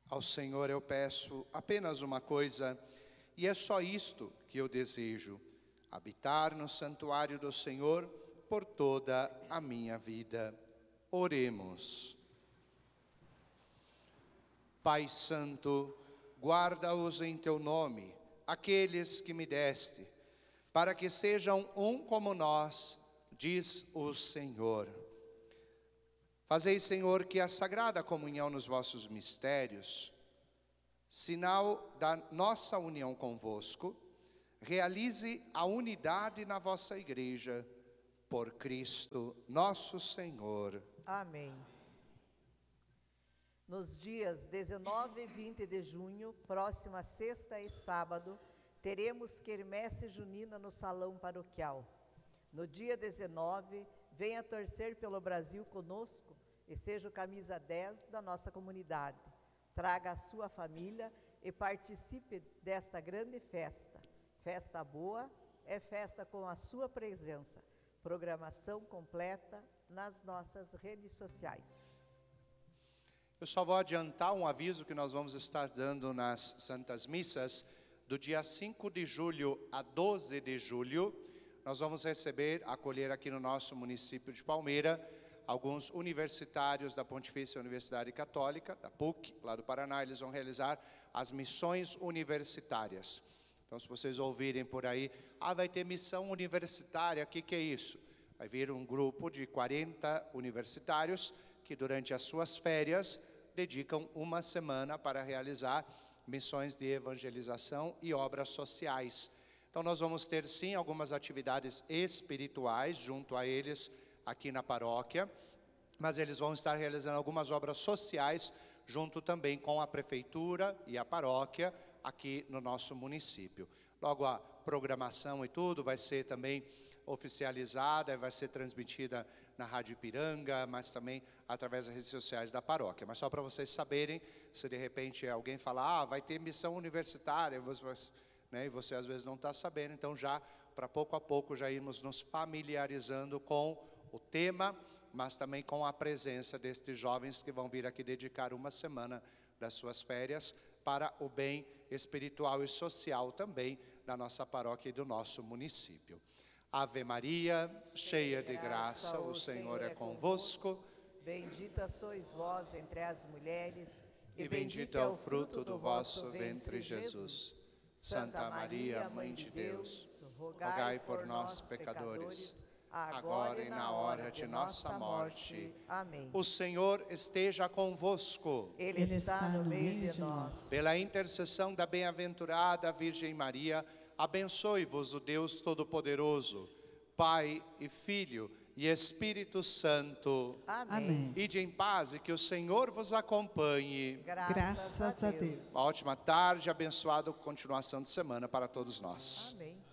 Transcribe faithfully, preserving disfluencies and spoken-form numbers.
Ao Senhor eu peço apenas uma coisa, e é só isto que eu desejo: habitar no santuário do Senhor por toda a minha vida. Oremos. Pai Santo, guarda-os em teu nome, aqueles que me deste, para que sejam um como nós, diz o Senhor. Fazei, Senhor, que a sagrada comunhão nos vossos mistérios, sinal da nossa união convosco, realize a unidade na vossa igreja, por Cristo nosso Senhor. Amém. Nos dias dezenove e vinte de junho, próxima sexta e sábado, teremos quermesse junina no salão paroquial. No dia dezenove, venha torcer pelo Brasil conosco e seja o camisa dez da nossa comunidade. Traga a sua família e participe desta grande festa. Festa boa é festa com a sua presença. Programação completa nas nossas redes sociais. Eu só vou adiantar um aviso que nós vamos estar dando nas Santas Missas. Do dia cinco de julho a doze de julho, nós vamos receber, acolher aqui no nosso município de Palmeira, alguns universitários da Pontifícia Universidade Católica, da P U C, lá do Paraná. Eles vão realizar as missões universitárias. Então, se vocês ouvirem por aí, ah, vai ter missão universitária, o que, que é isso? Vai vir um grupo de quarenta universitários que durante as suas férias dedicam uma semana para realizar missões de evangelização e obras sociais. Então nós vamos ter sim algumas atividades espirituais junto a eles aqui na paróquia, mas eles vão estar realizando algumas obras sociais junto também com a prefeitura e a paróquia aqui no nosso município. Logo a programação e tudo vai ser também oficializada, vai ser transmitida na Rádio Ipiranga, mas também através das redes sociais da paróquia. Mas só para vocês saberem, se de repente alguém falar, ah, vai ter missão universitária, você, né, e você às vezes não está sabendo, então já, para pouco a pouco, já irmos nos familiarizando com o tema, mas também com a presença destes jovens que vão vir aqui dedicar uma semana das suas férias para o bem espiritual e social também da nossa paróquia e do nosso município. Ave Maria, cheia de graça, o Senhor é convosco. Bendita sois vós entre as mulheres, e bendito é o fruto do vosso ventre, Jesus. Santa Maria, Mãe de Deus, rogai por nós, pecadores, agora e na hora de nossa morte. Amém. O Senhor esteja convosco. Ele está no meio de nós. Pela intercessão da bem-aventurada Virgem Maria, abençoe-vos o Deus Todo-Poderoso, Pai e Filho e Espírito Santo. Amém. Ide em paz e que o Senhor vos acompanhe. Graças, Graças a Deus. Uma ótima tarde, abençoada continuação de semana para todos nós. Amém.